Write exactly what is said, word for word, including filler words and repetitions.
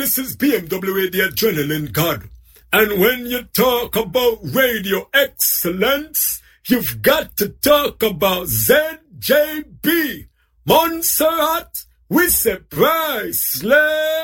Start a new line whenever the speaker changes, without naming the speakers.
This is B M W A, the Adrenaline God. And when you talk about radio excellence, you've got to talk about Z J B. Montserrat, we say priceless.